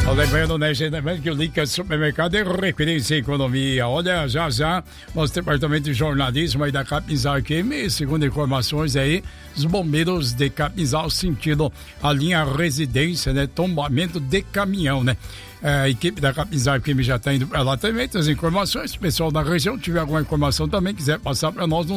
Lembrando, né, gente, que o Lica Supermercado é referência em economia. Olha, já, nosso departamento de jornalismo aí da Capinzal QM, segundo informações aí, os bombeiros de Capinzal sentindo a linha residência, né, tombamento de caminhão, né. A equipe da Capinzal QM já está indo para lá também, tem as informações. Se o pessoal da região tiver alguma informação também, quiser passar para nós no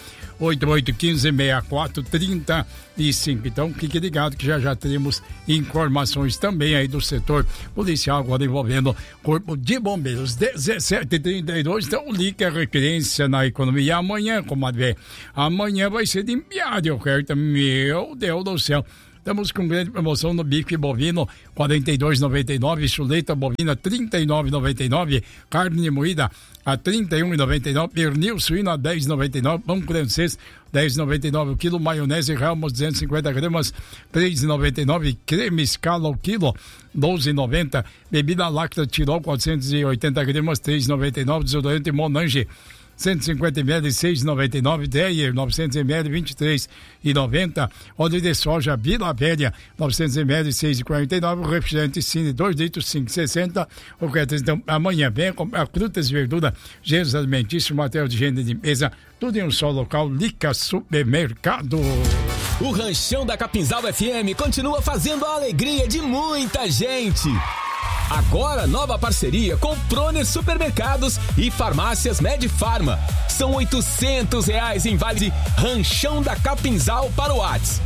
988156435. Então, fique ligado que já teremos informações também aí do setor policial, agora envolvendo Corpo de Bombeiros. 17h32, então o LIC é referência na economia. E amanhã, comadre, amanhã vai ser de enviado de oferta. Meu Deus do céu. Estamos com grande promoção no bife bovino, R$ 42,99, chuleta bovina, R$ 39,99, carne moída a R$ 31,99, pernil suíno a R$ 10,99, pão francês R$ 10,99 o quilo, maionese Helmut 250 gramas, R$ 3,99, creme Scala o quilo, R$ 12,90, bebida láctea Tirol 480 gramas, R$ 3,99, desodorante Monange 150 ml, R$ 6,99, Dreyer 900 ml, R$ 23,90, óleo de soja Vila Velha 900 ml, R$ 6,49, refrigerante Cine 2 litros, R$ 5,60. Então, amanhã vem comprar frutas e verduras, gêneros alimentícios, material de higiene e limpeza, tudo em um só local, Lica Supermercado. O Ranchão da Capinzal FM continua fazendo a alegria de muita gente. Agora, nova parceria com Proner Supermercados e Farmácias Medfarma. São R$800 em vale de Ranchão da Capinzal para o WhatsApp.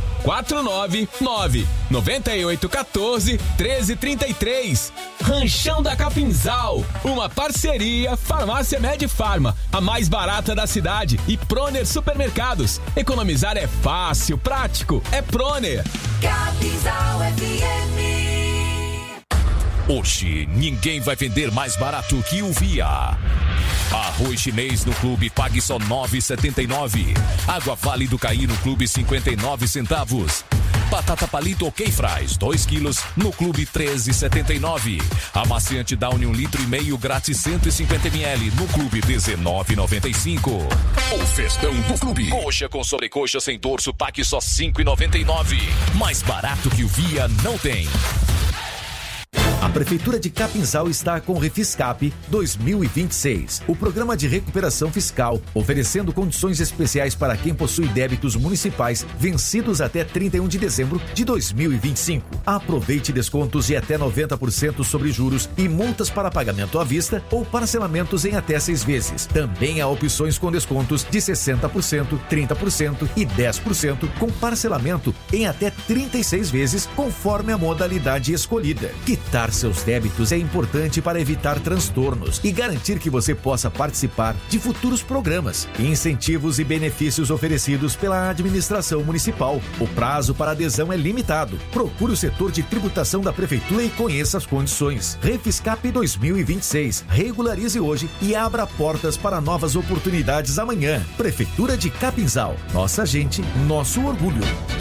499-9814-1333. Ranchão da Capinzal. Uma parceria Farmácia Medfarma, a mais barata da cidade, e Proner Supermercados. Economizar é fácil, prático, é Proner. Capinzal FM. Hoje, ninguém vai vender mais barato que o Via. Arroz chinês no clube, pague só R$ 9,79. Água Vale do Caí no clube, 59 centavos. Batata palito OK Fries, 2 quilos, no clube, R$ 13,79. Amaciante Downy, 1,5 litro, grátis 150 ml, no clube, R$ 19,95. O festão do clube. Coxa com sobrecoxa sem dorso, pague só R$ 5,99. Mais barato que o Via não tem. A Prefeitura de Capinzal está com o Refiscap 2026, o programa de recuperação fiscal, oferecendo condições especiais para quem possui débitos municipais vencidos até 31 de dezembro de 2025. Aproveite descontos de até 90% sobre juros e multas para pagamento à vista ou parcelamentos em até 6 vezes. Também há opções com descontos de 60%, 30% e 10% com parcelamento em até 36 vezes, conforme a modalidade escolhida. Quitar seus débitos é importante para evitar transtornos e garantir que você possa participar de futuros programas, incentivos e benefícios oferecidos pela administração municipal. O prazo para adesão é limitado. Procure o setor de tributação da Prefeitura e conheça as condições. Refiscap 2026. Regularize hoje e abra portas para novas oportunidades amanhã. Prefeitura de Capinzal. Nossa gente, nosso orgulho.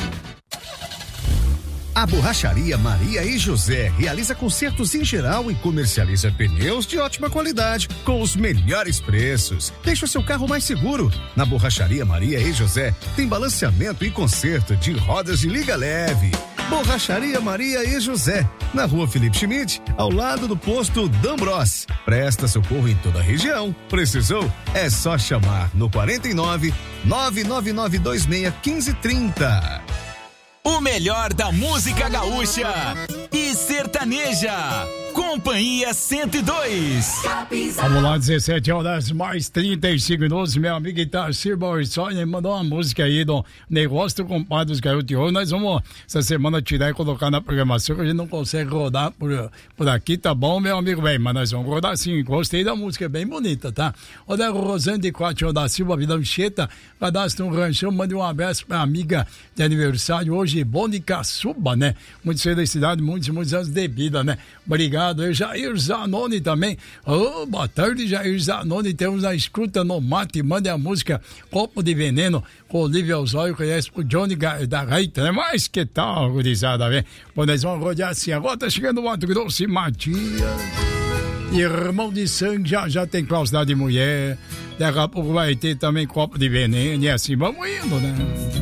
A Borracharia Maria e José realiza consertos em geral e comercializa pneus de ótima qualidade com os melhores preços. Deixe o seu carro mais seguro. Na Borracharia Maria e José tem balanceamento e conserto de rodas de liga leve. Borracharia Maria e José, na Rua Felipe Schmidt, ao lado do posto D'Ambros. Presta socorro em toda a região. Precisou? É só chamar no 49 99926 1530. O melhor da música gaúcha e sertaneja. Companhia 102. Vamos lá, 17 horas mais 35 minutos. Meu amigo Itacir Borsoni mandou uma música aí do Negócio do Compadre dos Garotos de Ouro. Nós vamos essa semana tirar e colocar na programação, que a gente não consegue rodar por aqui, tá bom, meu amigo? Bem, mas nós vamos rodar sim. Gostei da música, é bem bonita, tá? Olha, o Rosane de Quatro da Silva, Vila Anchieta, cadastro um ranchão, mande um abraço pra amiga de aniversário hoje, Bom de Caçuba, né? Muita felicidade, muitos anos de vida, né? Obrigado. Jair Zanoni também. Oh, boa tarde, Jair Zanoni. Temos a escuta no mate. Mande a música Copo de Veneno com Olivia Osório, conhece o Johnny da Gaita, né? Mas que tal, gurizada, velho? Bom, nós vamos rodear assim. Agora tá chegando o Mato Grosso e Matias. Irmão de sangue, já tem Clausidade de mulher. Daqui a pouco vai ter também Copo de Veneno. E assim vamos indo, né?